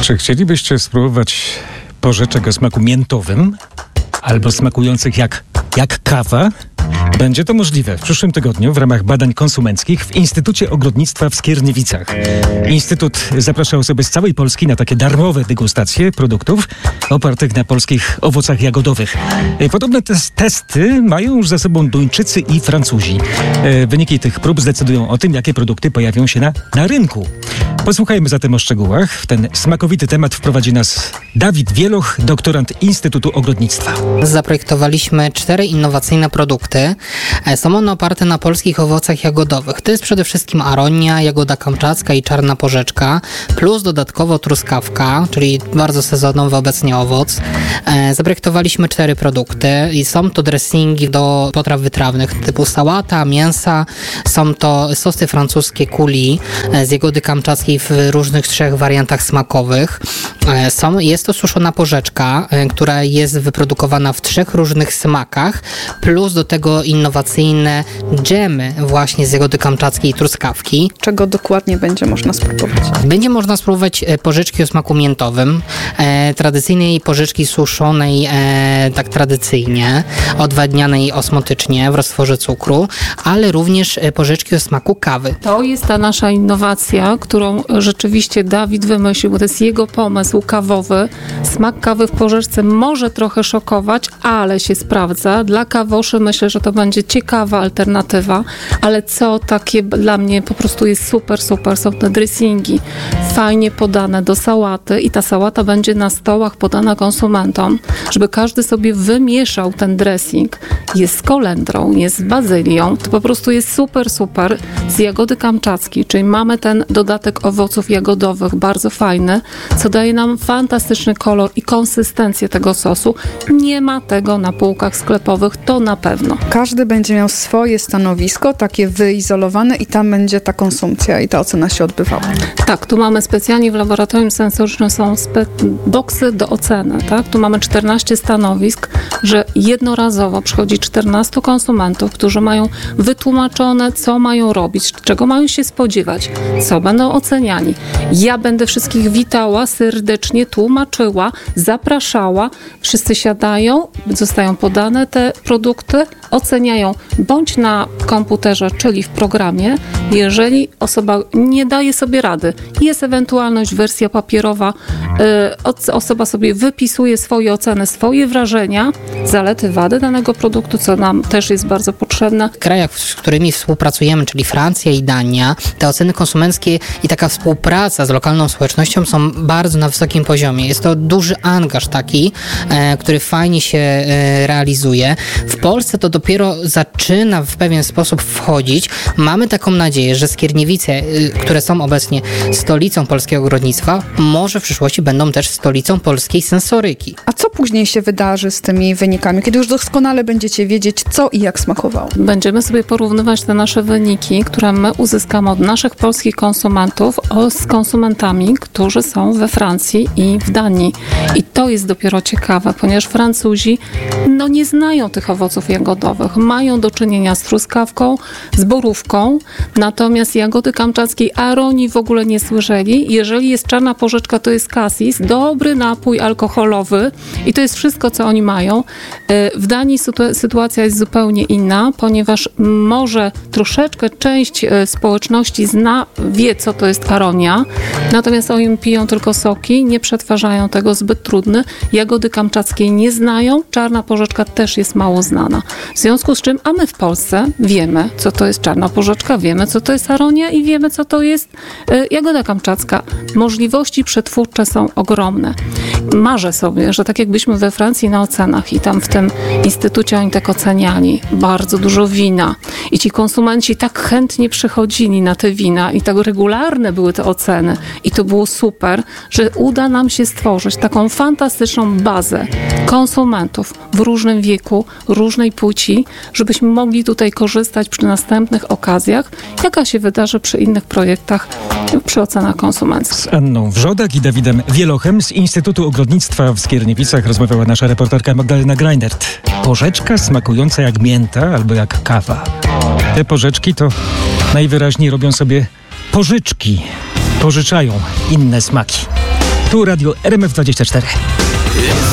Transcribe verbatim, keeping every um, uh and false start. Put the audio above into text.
Czy chcielibyście spróbować porzeczek o smaku miętowym albo smakujących jak, jak kawa? Będzie to możliwe w przyszłym tygodniu w ramach badań konsumenckich w Instytucie Ogrodnictwa w Skierniewicach. Instytut zaprasza osoby z całej Polski na takie darmowe degustacje produktów opartych na polskich owocach jagodowych. Podobne tes- testy mają już za sobą Duńczycy i Francuzi. Wyniki tych prób zdecydują o tym, jakie produkty pojawią się na, na rynku. Posłuchajmy zatem o szczegółach. W ten smakowity temat wprowadzi nas Dawid Wieloch, doktorant Instytutu Ogrodnictwa. Zaprojektowaliśmy cztery innowacyjne produkty. Są one oparte na polskich owocach jagodowych. To jest przede wszystkim aronia, jagoda kamczacka i czarna porzeczka, plus dodatkowo truskawka, czyli bardzo sezonowy obecnie owoc. Zaprojektowaliśmy cztery produkty i są to dressingi do potraw wytrawnych typu sałata, mięsa. Są to sosy francuskie coulis z jagody kamczackiej w różnych trzech wariantach smakowych. Są, jest to suszona porzeczka, która jest wyprodukowana w trzech różnych smakach, plus do tego innowacyjne dżemy właśnie z jagody kamczackiej i truskawki. Czego dokładnie będzie można spróbować? Będzie można spróbować porzeczki o smaku miętowym, e, tradycyjnej porzeczki suszonej e, tak tradycyjnie, odwadnianej osmotycznie w roztworze cukru, ale również porzeczki o smaku kawy. To jest ta nasza innowacja, którą rzeczywiście Dawid wymyślił, bo to jest jego pomysł kawowy. Smak kawy w porzeczce może trochę szokować, ale się sprawdza. Dla kawoszy myślę, że to będzie ciekawa alternatywa, ale co takie dla mnie po prostu jest super, super, są te dressingi fajnie podane do sałaty i ta sałata będzie na stołach podana konsumentom, żeby każdy sobie wymieszał ten dressing. Jest z kolendrą, jest z bazylią, to po prostu jest super, super z jagody kamczackiej, czyli mamy ten dodatek owoców jagodowych, bardzo fajny, co daje nam fantastyczny kolor i konsystencję tego sosu. Nie ma tego na półkach sklepowych, to na pewno. Każdy będzie miał swoje stanowisko, takie wyizolowane i tam będzie ta konsumpcja i ta ocena się odbywała. Tak, tu mamy specjalnie w laboratorium sensorycznym są spe- boksy do oceny, tak? Tu mamy czternaście stanowisk, że jednorazowo przychodzi czternastu konsumentów, którzy mają wytłumaczone, co mają robić, czego mają się spodziewać, co będą oceniani. Ja będę wszystkich witała, serdecznie tłumaczyła, zapraszała. Wszyscy siadają, zostają podane te produkty, oceniają bądź na komputerze, czyli w programie. Jeżeli osoba nie daje sobie rady, jest ewentualność wersja papierowa, yy, osoba sobie wypisuje swoje oceny, swoje wrażenia, zalety, wady danego produktu, co nam też jest bardzo potrzebne. W krajach, z którymi współpracujemy, czyli Francja i Dania, te oceny konsumenckie i taka współpraca z lokalną społecznością są bardzo na wysokim poziomie. Jest to duży angaż taki, e, który fajnie się e, realizuje. W Polsce to dopiero zaczyna w pewien sposób wchodzić. Mamy taką nadzieję, że Skierniewice, e, które są obecnie stolicą polskiego ogrodnictwa, może w przyszłości będą też stolicą polskiej sensoryki. A co później się wydarzy z tymi wynikami, kiedy już doskonale będziecie wiedzieć, co i jak smakowało? Będziemy sobie porównywać te nasze wyniki, które my uzyskamy od naszych polskich konsumentów z konsumentami, którzy są we Francji i w Danii. I to jest dopiero ciekawe, ponieważ Francuzi no nie znają tych owoców jagodowych. Mają do czynienia z truskawką, z borówką, natomiast jagody kamczackiej, aronii w ogóle nie słyszeli. Jeżeli jest czarna porzeczka, to jest cassis, dobry napój alkoholowy i to jest wszystko, co oni mają. W Danii sytuacja jest zupełnie inna, ponieważ może troszeczkę część społeczności zna, wie, co to jest aronia, natomiast oni piją tylko soki, nie przetwarzają tego, zbyt trudny. Jagody kamczackiej nie znają, czarna porzeczka też jest mało znana. W związku z czym, a my w Polsce wiemy, co to jest czarna porzeczka, wiemy, co to jest aronia i wiemy, co to jest y, jagoda kamczacka. Możliwości przetwórcze są ogromne. Marzę sobie, że tak jak byśmy we Francji na ocenach i tam w tym instytucie oni tak oceniali, bardzo dużo wina i ci konsumenci tak chętnie przychodzili na te wina i tak regularne były te oceny i to było super, że uda nam się stworzyć taką fantastyczną bazę konsumentów w różnym wieku, różnej płci, żebyśmy mogli tutaj korzystać przy następnych okazjach, jaka się wydarzy przy innych projektach, przy ocenach konsumenckich. Z Anną Wrzodak i Dawidem Wielochem z Instytutu Ogrodnictwa w Skierniewicach rozmawiała nasza reporterka Magdalena Greinert. Porzeczka smakująca jak mięta albo jak kawa. Te porzeczki to najwyraźniej robią sobie pożyczki. Pożyczają inne smaki. Tu radio R M F dwadzieścia cztery.